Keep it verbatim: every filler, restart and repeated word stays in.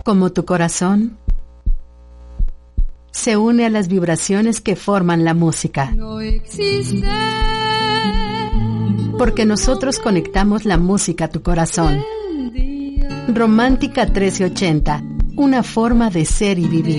Como tu corazón se une a las vibraciones que forman la música. No existe. Porque nosotros conectamos la música a tu corazón. Romántica trece ochenta, una forma de ser y vivir.